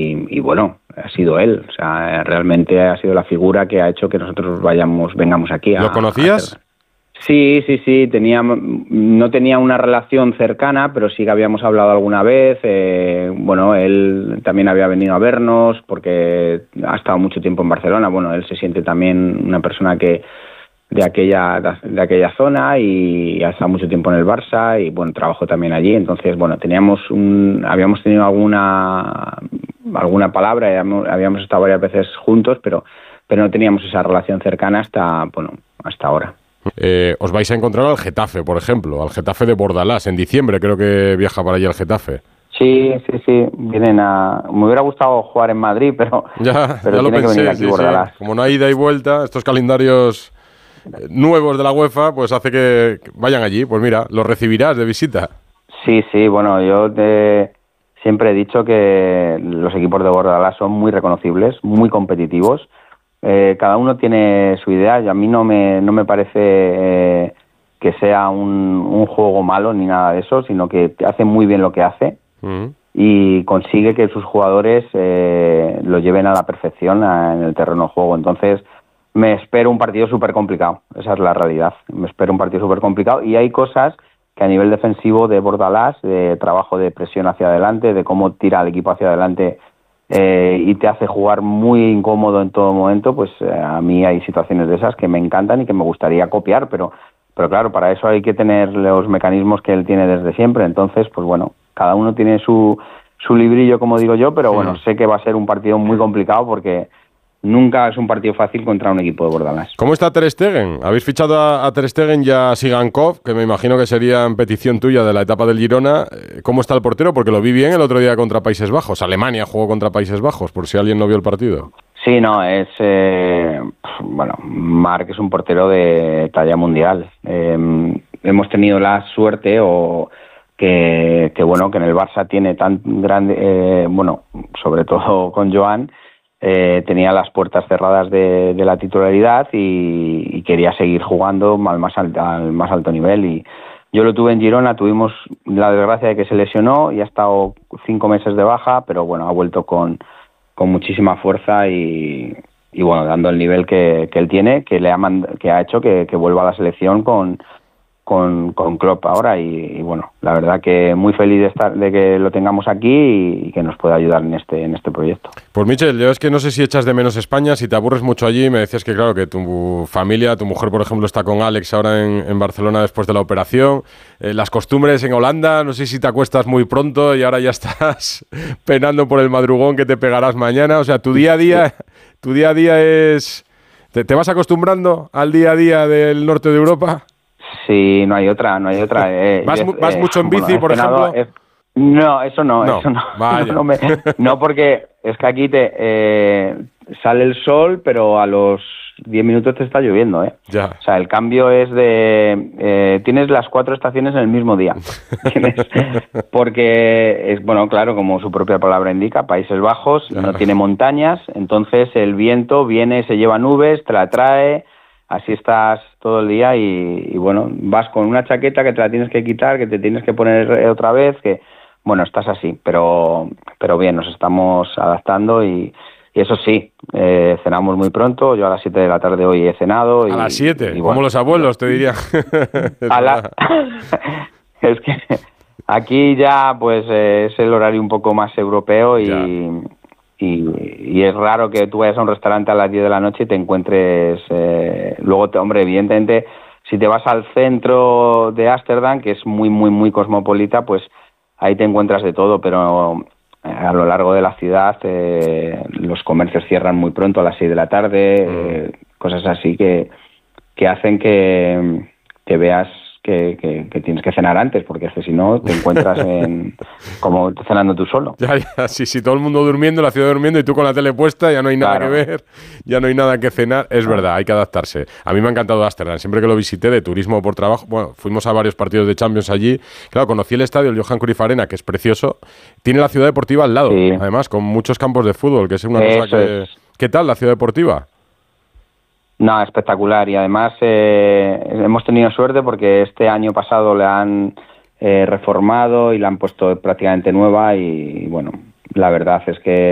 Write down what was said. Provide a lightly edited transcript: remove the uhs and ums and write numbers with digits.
y bueno, ha sido él. O sea, realmente ha sido la figura que ha hecho que nosotros vengamos aquí. ¿Lo conocías? Sí, no tenía una relación cercana, pero sí que habíamos hablado alguna vez. Bueno, él también había venido a vernos porque ha estado mucho tiempo en Barcelona. Bueno, él se siente también una persona que de aquella zona y ha estado mucho tiempo en el Barça y bueno, trabajó también allí. Entonces, bueno, habíamos tenido alguna palabra, habíamos estado varias veces juntos, pero no teníamos esa relación cercana hasta ahora. Os vais a encontrar al Getafe, por ejemplo, al Getafe de Bordalás. En diciembre creo que viaja para allá el Getafe. Sí. Me hubiera gustado jugar en Madrid, pero ya tiene lo pensé, que venir aquí Bordalás. Sí. Como no hay ida y vuelta, estos calendarios nuevos de la UEFA, pues hace que vayan allí. Pues mira, los recibirás de visita. Sí, bueno, yo siempre he dicho que los equipos de Bordalás son muy reconocibles, muy competitivos. Cada uno tiene su idea y a mí no me parece que sea un juego malo ni nada de eso, sino que hace muy bien lo que hace y consigue que sus jugadores lo lleven a la perfección en el terreno de juego. Entonces me espero un partido súper complicado, esa es la realidad. Me espero un partido súper complicado y hay cosas que a nivel defensivo de Bordalás, de trabajo de presión hacia adelante, de cómo tira al equipo hacia adelante, y te hace jugar muy incómodo en todo momento, pues a mí hay situaciones de esas que me encantan y que me gustaría copiar, pero claro, para eso hay que tener los mecanismos que él tiene desde siempre. Entonces, pues bueno, cada uno tiene su librillo, como digo yo, pero bueno, sé que va a ser un partido muy complicado porque nunca es un partido fácil contra un equipo de Bordalás. ¿Cómo está Ter Stegen? Habéis fichado a Ter Stegen y a Sigankov, que me imagino que sería en petición tuya de la etapa del Girona. ¿Cómo está el portero? Porque lo vi bien el otro día contra Países Bajos. Alemania jugó contra Países Bajos, por si alguien no vio el partido. Sí, no, Marc es un portero de talla mundial. Hemos tenido la suerte que en el Barça tiene tan grande, sobre todo con Joan, tenía las puertas cerradas de la titularidad y quería seguir jugando al más alto nivel. Y yo lo tuve en Girona, tuvimos la desgracia de que se lesionó y ha estado 5 meses de baja, pero bueno, ha vuelto con muchísima fuerza y dando el nivel que él tiene, que ha hecho que vuelva a la selección con Klopp ahora y bueno, la verdad que muy feliz de que lo tengamos aquí y que nos pueda ayudar en este proyecto. Pues Michel, yo es que no sé si echas de menos España, si te aburres mucho allí. Me decías que claro, que tu familia, tu mujer por ejemplo está con Alex ahora en Barcelona después de la operación. Las costumbres en Holanda, no sé si te acuestas muy pronto y ahora ya estás penando por el madrugón que te pegarás mañana. O sea, tu día a día es... ¿Te vas acostumbrando al día a día del norte de Europa? Sí, no hay otra. ¿Vas mucho en bici, por ejemplo? No, eso no. Vaya. No, porque es que aquí sale el sol, pero a los 10 minutos te está lloviendo, ¿eh? Ya. O sea, el cambio es tienes las 4 estaciones en el mismo día. Porque claro, como su propia palabra indica, Países Bajos, no tiene montañas, entonces el viento viene, se lleva nubes, te la trae. Así estás todo el día y vas con una chaqueta que te la tienes que quitar, que te tienes que poner otra vez, estás así, pero bien, nos estamos adaptando y eso sí, cenamos muy pronto, yo a las 7 de la tarde hoy he cenado. ¿A las 7? Como los abuelos, te diría. Es que aquí ya pues es el horario un poco más europeo y es raro que tú vayas a un restaurante a las 10 de la noche y te encuentres... luego, evidentemente, si te vas al centro de Ámsterdam, que es muy, muy, muy cosmopolita, pues ahí te encuentras de todo, pero a lo largo de la ciudad los comercios cierran muy pronto a las 6 de la tarde, cosas así que hacen que veas que tienes que cenar antes, porque es que si no te encuentras como cenando tú solo. Ya, sí, todo el mundo durmiendo, la ciudad durmiendo y tú con la tele puesta, ya no hay nada que ver, ya no hay nada que cenar. Es verdad, hay que adaptarse. A mí me ha encantado Ámsterdam, siempre que lo visité de turismo o por trabajo, fuimos a varios partidos de Champions allí. Claro, conocí el estadio, el Johan Cruyff Arena, que es precioso. Tiene la ciudad deportiva al lado, además, con muchos campos de fútbol, que es una cosa que... ¿Qué tal la ciudad deportiva? No, espectacular, y además hemos tenido suerte porque este año pasado le han reformado y la han puesto prácticamente nueva y la verdad es que